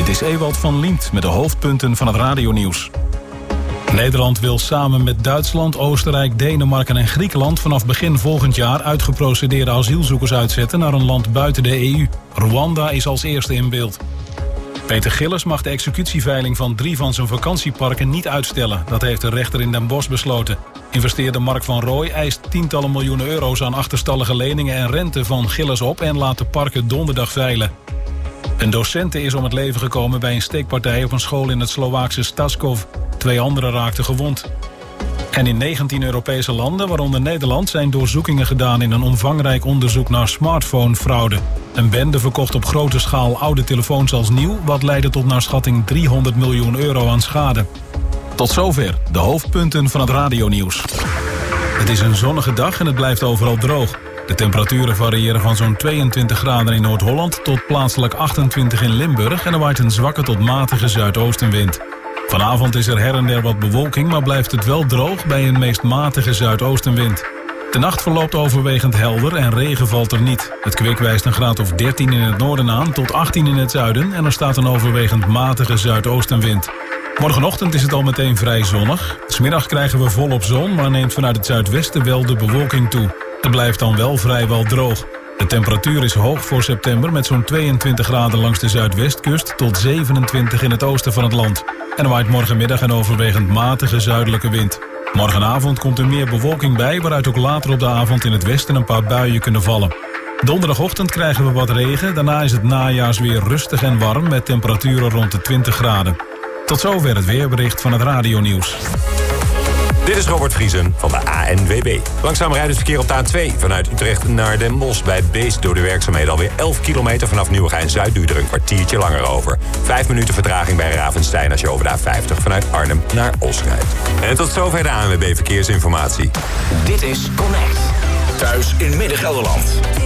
Dit is Ewald van Liemt met de hoofdpunten van het radionieuws. Nederland wil samen met Duitsland, Oostenrijk, Denemarken en Griekenland vanaf begin volgend jaar uitgeprocedeerde asielzoekers uitzetten naar een land buiten de EU. Rwanda is als eerste in beeld. Peter Gillis mag de executieveiling van 3 van zijn vakantieparken niet uitstellen. Dat heeft de rechter in Den Bosch besloten. Investeerder Mark van Rooij eist tientallen miljoenen euro's aan achterstallige leningen en rente van Gillis op en laat de parken donderdag veilen. Een docente is om het leven gekomen bij een steekpartij op een school in het Slovaakse Staskov. 2 anderen raakten gewond. En in 19 Europese landen, waaronder Nederland, zijn doorzoekingen gedaan in een omvangrijk onderzoek naar smartphonefraude. Een bende verkocht op grote schaal oude telefoons als nieuw, wat leidde tot naar schatting 300 miljoen euro aan schade. Tot zover de hoofdpunten van het radionieuws. Het is een zonnige dag en het blijft overal droog. De temperaturen variëren van zo'n 22 graden in Noord-Holland tot plaatselijk 28 in Limburg en er waait een zwakke tot matige zuidoostenwind. Vanavond is er her en der wat bewolking, maar blijft het wel droog bij een meest matige zuidoostenwind. De nacht verloopt overwegend helder en regen valt er niet. Het kwik wijst een graad of 13 in het noorden aan tot 18 in het zuiden en er staat een overwegend matige zuidoostenwind. Morgenochtend is het al meteen vrij zonnig. 's Middag krijgen we volop zon, maar neemt vanuit het zuidwesten wel de bewolking toe. Het blijft dan wel vrijwel droog. De temperatuur is hoog voor september met zo'n 22 graden langs de zuidwestkust tot 27 in het oosten van het land. En er waait morgenmiddag een overwegend matige zuidelijke wind. Morgenavond komt er meer bewolking bij, waaruit ook later op de avond in het westen een paar buien kunnen vallen. Donderdagochtend krijgen we wat regen, daarna is het najaars weer rustig en warm met temperaturen rond de 20 graden. Tot zover het weerbericht van het radionieuws. Dit is Robert Vriesen van de ANWB. Langzaam rijdend verkeer op de A2 vanuit Utrecht naar Den Bosch. Bij Beest door de werkzaamheden alweer 11 kilometer vanaf Nieuwegein-Zuid. Duurt er een kwartiertje langer over. 5 minuten vertraging bij Ravenstein als je over de A50 vanuit Arnhem naar Os rijdt. En tot zover de ANWB Verkeersinformatie. Dit is Connect. Thuis in Midden-Gelderland.